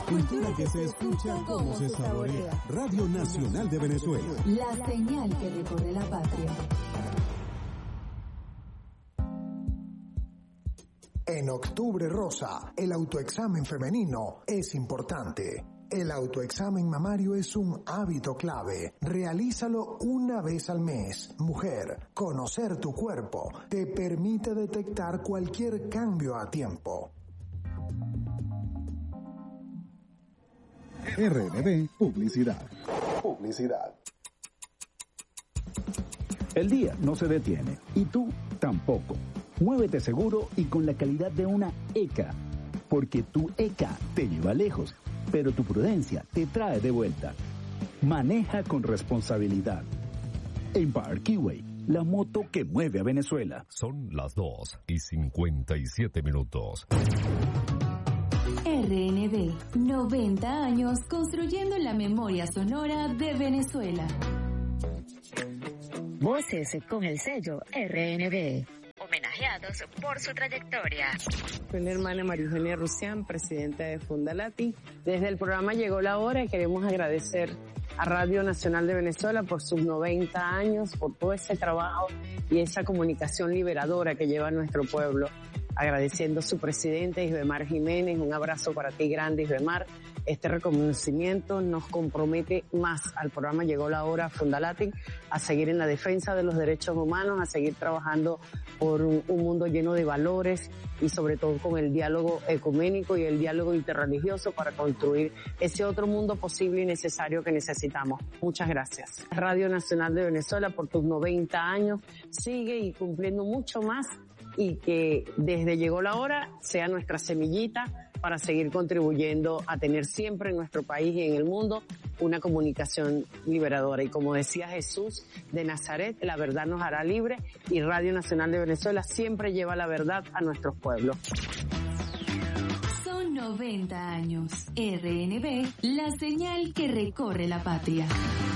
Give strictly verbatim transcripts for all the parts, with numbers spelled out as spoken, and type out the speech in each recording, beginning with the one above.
Cultura que se escucha como se saborea. Radio Nacional de Venezuela. La señal que recorre la patria. En Octubre Rosa, el autoexamen femenino es importante. El autoexamen mamario es un hábito clave. Realízalo una vez al mes. Mujer, conocer tu cuerpo te permite detectar cualquier cambio a tiempo. R N B Publicidad. Publicidad. El día no se detiene y tú tampoco. Muévete seguro y con la calidad de una E C A, porque tu E C A te lleva lejos, pero tu prudencia te trae de vuelta. Maneja con responsabilidad. Empire Keyway, la moto que mueve a Venezuela. Son las dos y cincuenta y siete minutos. R N B, noventa años construyendo la memoria sonora de Venezuela. Voces con el sello R N B. Homenajeados por su trayectoria. Soy la hermana María Eugenia Rusián, presidenta de Fundalati. Desde el programa Llegó la Hora y queremos agradecer a Radio Nacional de Venezuela por sus noventa años, por todo ese trabajo y esa comunicación liberadora que lleva a nuestro pueblo. Agradeciendo a su presidente, Isbemar Jiménez, un abrazo para ti grande, Isbemar. Este reconocimiento nos compromete más al programa Llegó la Hora Fundalati, a seguir en la defensa de los derechos humanos, a seguir trabajando por un, un mundo lleno de valores y sobre todo con el diálogo ecuménico y el diálogo interreligioso para construir ese otro mundo posible y necesario que necesitamos. Muchas gracias. Radio Nacional de Venezuela, por tus noventa años, sigue y cumpliendo mucho más, y que desde Llegó la Hora sea nuestra semillita para seguir contribuyendo a tener siempre en nuestro país y en el mundo una comunicación liberadora. Y como decía Jesús de Nazaret, la verdad nos hará libre, y Radio Nacional de Venezuela siempre lleva la verdad a nuestros pueblos. Son noventa años. R N B, la señal que recorre la patria.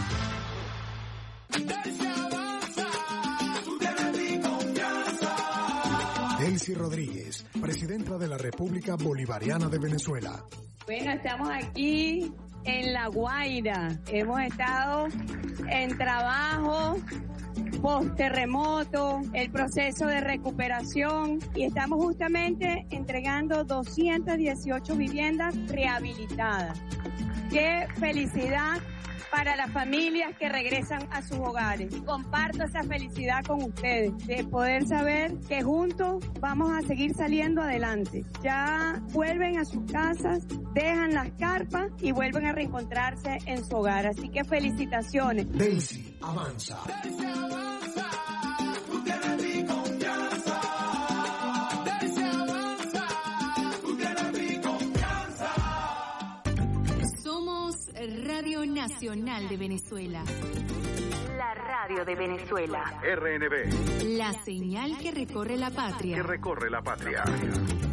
Delcy Rodríguez, presidenta de la República Bolivariana de Venezuela. Bueno, estamos aquí en La Guaira. Hemos estado en trabajo post-terremoto, el proceso de recuperación, y estamos justamente entregando doscientas dieciocho viviendas rehabilitadas. ¡Qué felicidad para las familias que regresan a sus hogares! Y comparto esa felicidad con ustedes, de poder saber que juntos vamos a seguir saliendo adelante. Ya vuelven a sus casas, dejan las carpas y vuelven a reencontrarse en su hogar. Así que felicitaciones. Delcy avanza. Delcy avanza. Tú tienes mi confianza. Delcy avanza. Tú tienes mi confianza. Somos Radio Nacional de Venezuela. La radio de Venezuela. R N B. La señal que recorre la patria. Que recorre la patria.